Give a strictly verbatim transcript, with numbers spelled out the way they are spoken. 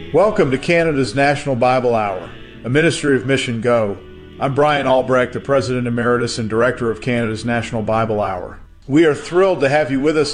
Welcome to Canada's National Bible Hour, a ministry of Mission Go. I'm Brian Albrecht, the President Emeritus and Director of Canada's National Bible Hour. We are thrilled to have you with us